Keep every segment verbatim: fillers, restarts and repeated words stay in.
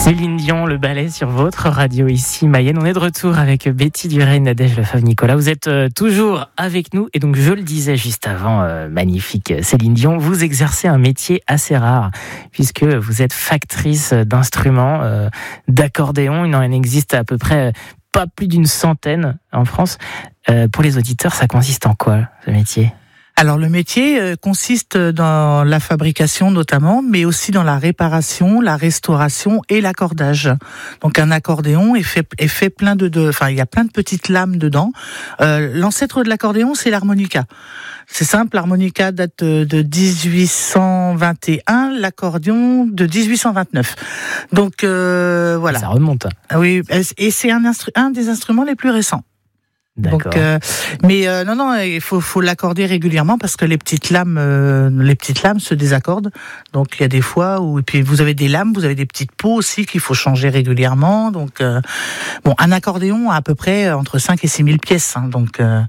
Céline Dion, le ballet sur votre radio ici, Mayenne. On est de retour avec Betty Duret, Nadège Lefebvre-Nicolas. Vous êtes euh, toujours avec nous et donc je le disais juste avant, euh, magnifique Céline Dion, vous exercez un métier assez rare puisque vous êtes factrice d'instruments, euh, d'accordéon. Il en existe à peu près pas plus d'une centaine en France. Euh, pour les auditeurs, ça consiste en quoi ce métier ? Alors le métier consiste dans la fabrication notamment, mais aussi dans la réparation, la restauration et l'accordage. Donc un accordéon est fait, est fait plein de, de, enfin il y a plein de petites lames dedans. Euh, l'ancêtre de l'accordéon, c'est l'harmonica. C'est simple, l'harmonica date de dix-huit cent vingt et un, l'accordéon de dix-huit cent vingt-neuf. Donc euh, voilà. Ça remonte. Oui, et c'est un, instru- un des instruments les plus récents. D'accord. Donc, euh, mais euh, non, non, il faut, faut l'accorder régulièrement parce que les petites lames, euh, les petites lames se désaccordent. Donc il y a des fois où, et puis vous avez des lames, vous avez des petites peaux aussi qu'il faut changer régulièrement. Donc euh, bon, un accordéon a à peu près entre cinq et six mille pièces. Hein, donc euh,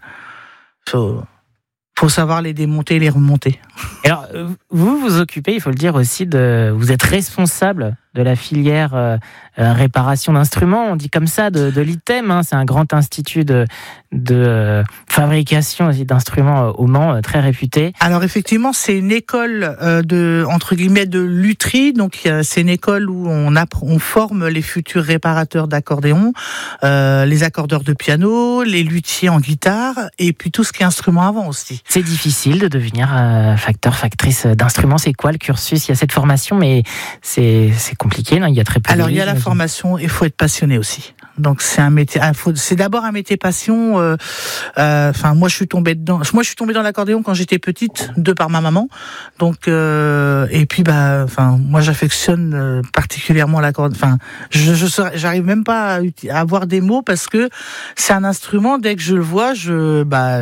faut, faut savoir les démonter et les remonter. Alors vous vous occupez, il faut le dire aussi, de, vous êtes responsable de la filière euh, euh, réparation d'instruments, on dit comme ça, de, de l'I T E M, hein, c'est un grand institut de, de euh, fabrication aussi d'instruments euh, au Mans, euh, très réputé. Alors effectivement, c'est une école euh, de entre guillemets de lutherie, donc euh, c'est une école où on, app- on forme les futurs réparateurs d'accordéon, euh, les accordeurs de piano, les luthiers en guitare, et puis tout ce qui est instrument avant aussi. C'est difficile de devenir euh, facteur, factrice d'instruments, c'est quoi le cursus ? Il y a cette formation, mais c'est, c'est compliqué, non ? Il y a très peu. Alors il y a la formation, il faut être passionné aussi. Donc c'est un métier, c'est d'abord un métier passion. Euh, euh, enfin moi je suis tombée dedans. Moi je suis tombée dans l'accordéon quand j'étais petite, de par ma maman. Donc euh, et puis bah, enfin moi j'affectionne particulièrement l'accordéon. Enfin je, je serais, j'arrive même pas à, à avoir des mots parce que c'est un instrument. Dès que je le vois, je bah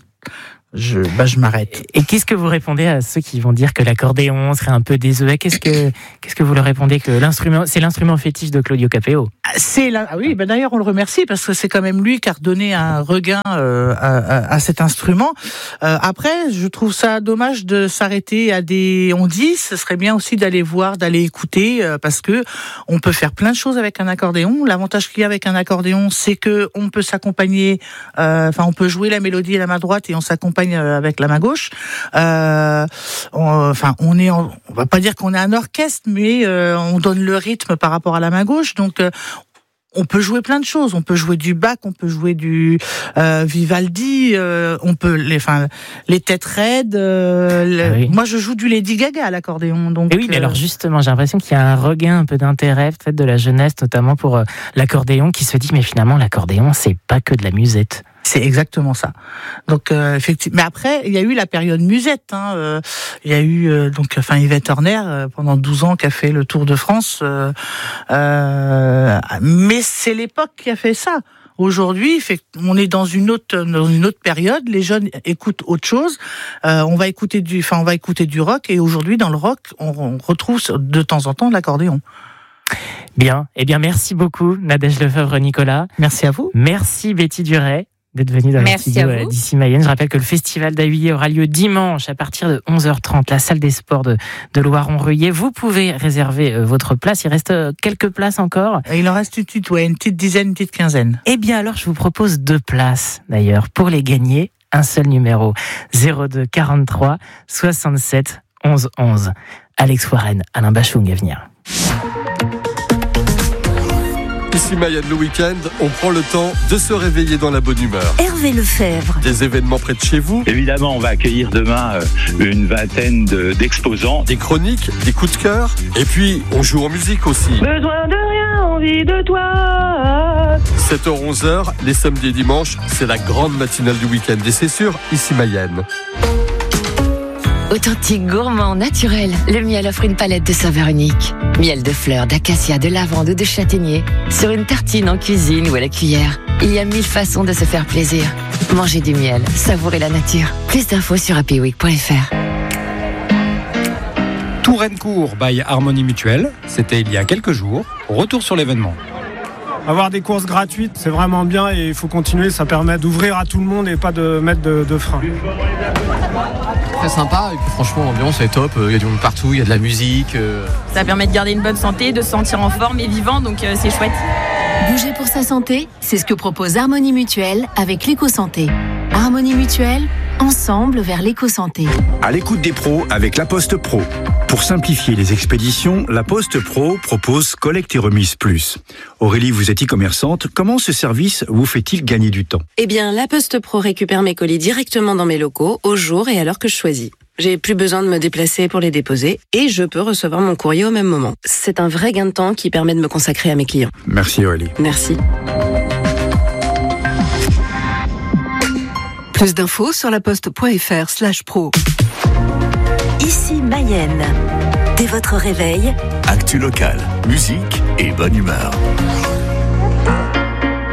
Je, bah, je m'arrête. Et qu'est-ce que vous répondez à ceux qui vont dire que l'accordéon serait un peu désuet ? Qu'est-ce que, qu'est-ce que vous leur répondez ? Que l'instrument, c'est l'instrument fétiche de Claudio Capéo. C'est là, ah oui, ben d'ailleurs on le remercie parce que c'est quand même lui qui a redonné un regain euh, à, à, à cet instrument. Euh, après, je trouve ça dommage de s'arrêter à des. On dit, ce serait bien aussi d'aller voir, d'aller écouter, euh, parce que on peut faire plein de choses avec un accordéon. L'avantage qu'il y a avec un accordéon, c'est que on peut s'accompagner. Enfin, euh, on peut jouer la mélodie à la main droite et on s'accompagne avec la main gauche. Euh, on, enfin, on est, en, on va pas dire qu'on est un orchestre, mais euh, on donne le rythme par rapport à la main gauche. Donc euh, on peut jouer plein de choses. On peut jouer du Bach, on peut jouer du euh, Vivaldi, euh, on peut les, enfin, les têtes raides. Euh, le, ah oui. Moi, je joue du Lady Gaga à l'accordéon. Donc, et oui, mais euh... alors justement, j'ai l'impression qu'il y a un regain un peu d'intérêt, peut-être de la jeunesse, notamment pour euh, l'accordéon, qui se dit mais finalement l'accordéon, c'est pas que de la musette. C'est exactement ça. Donc euh, effectivement, mais après il y a eu la période musette. Hein, euh, il y a eu euh, donc enfin Yvette Horner euh, pendant douze ans qui a fait le Tour de France. Euh, euh, mais c'est l'époque qui a fait ça. Aujourd'hui, on est dans une autre dans une autre période. Les jeunes écoutent autre chose. Euh, on va écouter du, enfin on va écouter du rock. Et aujourd'hui, dans le rock, on, on retrouve de temps en temps l'accordéon. Bien. Eh bien, merci beaucoup, Nadège Lefebvre-Nicolas. Merci à vous. Merci Betty Duret d'être venue dans le studio d'ici Mayenne. Je rappelle que le festival d'Ahuillé aura lieu dimanche à partir de onze heures trente, la salle des sports de, de Loiron-Ruillé. Vous pouvez réserver euh, votre place. Il reste euh, quelques places encore. Il en reste une petite, ouais, une petite dizaine, une petite quinzaine. Eh bien alors, je vous propose deux places d'ailleurs pour les gagner. Un seul numéro, zéro deux quarante-trois soixante-sept onze onze. Alex Warren, Alain Bachung à venir. Ici Mayenne, le week-end, on prend le temps de se réveiller dans la bonne humeur. Hervé Lefebvre. Des événements près de chez vous. Évidemment, on va accueillir demain une vingtaine de, d'exposants. Des chroniques, des coups de cœur. Et puis, on joue en musique aussi. Besoin de rien, envie de toi. sept heures onze heures, les samedis et dimanches, c'est la grande matinale du week-end. Et c'est sûr, ici Mayenne. Authentique, gourmand, naturel, le miel offre une palette de saveurs uniques. Miel de fleurs, d'acacia, de lavande ou de châtaignier. Sur une tartine, en cuisine ou à la cuillère. Il y a mille façons de se faire plaisir. Mangez du miel, savourez la nature. Plus d'infos sur happy week point f r. Touraine Court by Harmonie Mutuelle. C'était il y a quelques jours. Retour sur l'événement. Avoir des courses gratuites, c'est vraiment bien et il faut continuer. Ça permet d'ouvrir à tout le monde et pas de mettre de, de frein. Très sympa et puis franchement l'ambiance est top, il y a du monde partout, il y a de la musique. Euh... Ça permet de garder une bonne santé, de se sentir en forme et vivant, donc euh, c'est chouette. Bouger pour sa santé, c'est ce que propose Harmonie Mutuelle avec l'éco-santé. Harmonie Mutuelle, ensemble vers l'éco-santé. À l'écoute des pros avec La Poste Pro. Pour simplifier les expéditions, La Poste Pro propose Collecte et Remise Plus. Aurélie, vous êtes e-commerçante, comment ce service vous fait-il gagner du temps ? Eh bien, La Poste Pro récupère mes colis directement dans mes locaux, au jour et à l'heure que je choisis. J'ai plus besoin de me déplacer pour les déposer et je peux recevoir mon courrier au même moment. C'est un vrai gain de temps qui permet de me consacrer à mes clients. Merci Aurélie. Merci. Plus d'infos sur laposte.fr slash pro. Ici Mayenne. Dès votre réveil, actu local, musique et bonne humeur.